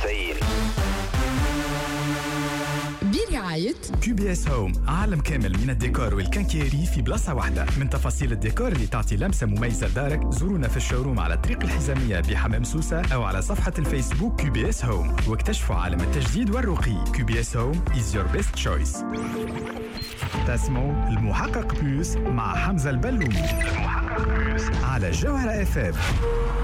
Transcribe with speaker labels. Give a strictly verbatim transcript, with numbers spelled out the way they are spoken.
Speaker 1: كافيين.
Speaker 2: برعاية
Speaker 3: كيو بي اس هوم، عالم كامل من الديكور والكنكيري في بلاصة واحدة. من تفاصيل الديكور اللي تعطي لمسة مميزة لدارك، زورونا في الشوروم على طريق الحزامية بحمام سوسة أو على صفحة الفيسبوك كيو بي اس هوم، واكتشفوا عالم التجديد والرقي. كيو بي اس هوم is your best choice. تسمو المحقق بلوس مع حمزة البلومي. المحقق بلوس على جوهرة اف ام.